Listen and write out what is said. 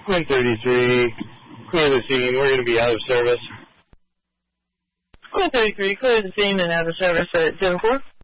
Quinn 33, clear the scene. We're going to be out of service. Quinn 33, clear the scene and out of service at 7-4.